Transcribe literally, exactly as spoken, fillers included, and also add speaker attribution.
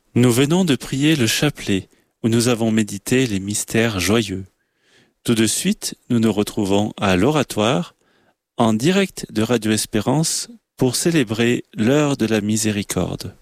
Speaker 1: Nous venons de prier le chapelet, où nous avons médité les mystères joyeux. Tout de suite, nous nous retrouvons à l'Oratoire, en direct de Radio Espérance, pour célébrer l'heure de la miséricorde.